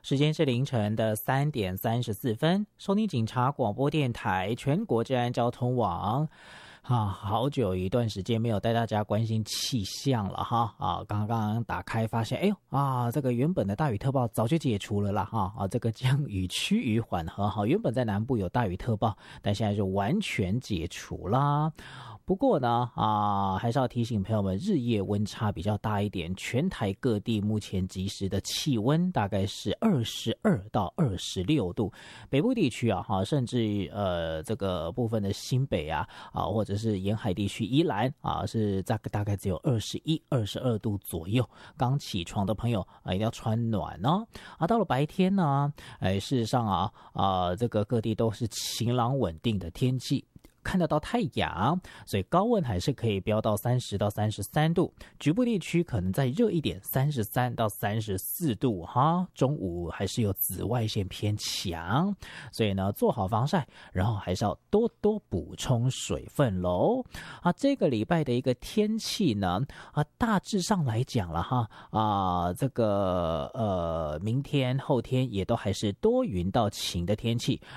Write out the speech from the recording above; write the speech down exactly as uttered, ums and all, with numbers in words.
时间是凌晨的三点三十四分，收听警察广播电台全国治安交通网。啊，好久一段时间没有带大家关心气象了哈啊！刚刚打开发现，哎呦啊，这个原本的大雨特报早就解除了啦哈啊！这个降雨趋于缓和哈，原本在南部有大雨特报，但现在就完全解除啦。不过呢啊，还是要提醒朋友们，日夜温差比较大一点，全台各地目前即时的气温大概是二十二到二十六度，北部地区啊哈，甚至呃这个部分的新北啊啊或者是沿海地区宜兰啊，是大概大概只有二十一、二十二度左右。刚起床的朋友啊，一定要穿暖哦。啊，到了白天呢，哎，事实上啊啊，这个各地都是晴朗稳定的天气。看得到太阳，所以高温还是可以飙到三十到三十三度，局部地区可能再热一点，三十三到三十四度哈。中午还是有紫外线偏强，所以呢做好防晒，然后还是要多多补充水分咯。啊，这个礼拜的一个天气呢啊，大致上来讲了哈啊，这个呃明天后天也都还是多云到晴的天气。